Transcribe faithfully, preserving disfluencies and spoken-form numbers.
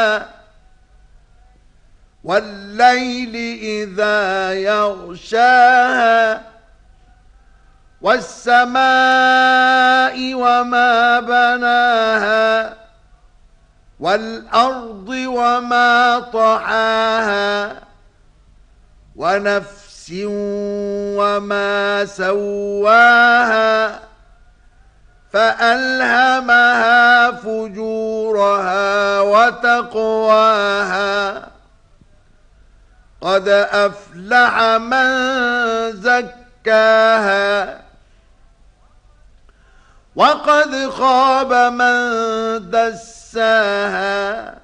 والليل إذا يغشاها والسماء وما بناها والأرض وما طحاها ونفس وما سواها فألهمها فجورها وتقواها قد أفلح من زكاها وقد خاب من دساها